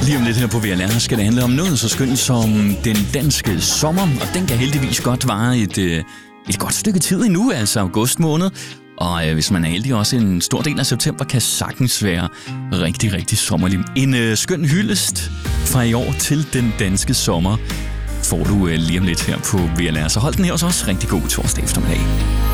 Lige om lidt her på VLR skal det handle om noget så skønt som den danske sommer, og den kan heldigvis godt vare et godt stykke tid endnu, altså august måned. Og hvis man er heldig, også en stor del af september kan sagtens være rigtig, rigtig sommerlig. En skøn hyldest fra i år til den danske sommer får du lige om lidt her på VLR. Så hold den her også også rigtig god torsdag eftermiddag.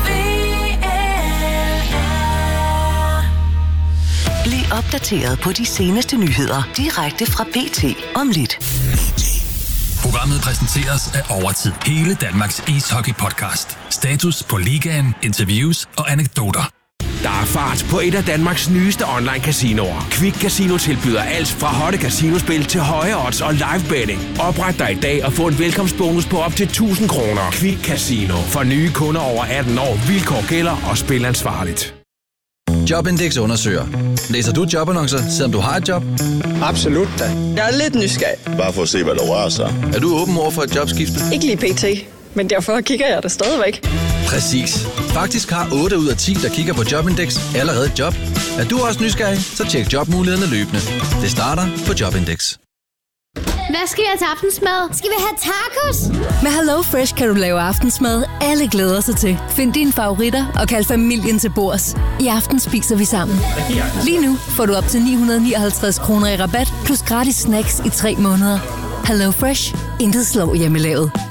Bliv opdateret på de seneste nyheder direkte fra BT om lidt. Programmet præsenteres af Overtid. Hele Danmarks ishockey-podcast. Status på ligaen, interviews og anekdoter. Der er fart på et af Danmarks nyeste online-casinoer. Quick Casino tilbyder alt fra hotte casinospil til høje odds og live betting. Opret dig i dag og få en velkomstbonus på op til 1000 kroner. Quick Casino. For nye kunder over 18 år. Vilkår gælder og spil ansvarligt. Jobindex undersøger. Læser du jobannoncer, selvom du har et job? Absolut da. Jeg er lidt nysgerrig. Bare for at se, hvad der rører sig. Er du åben over for et jobskifte? Ikke lige pt, men derfor kigger jeg det stadigvæk. Præcis. Faktisk har 8 ud af 10, der kigger på Jobindex, allerede et job. Er du også nysgerrig, så tjek jobmulighederne løbende. Det starter på Jobindex. Hvad skal jeg til aftensmad? Skal vi have tacos? Med HelloFresh kan du lave aftensmad, alle glæder sig til. Find dine favoritter og kald familien til bords. I aften spiser vi sammen. Lige nu får du op til 959 kroner i rabat, plus gratis snacks i 3 måneder. HelloFresh. Intet slår hjemmelavet.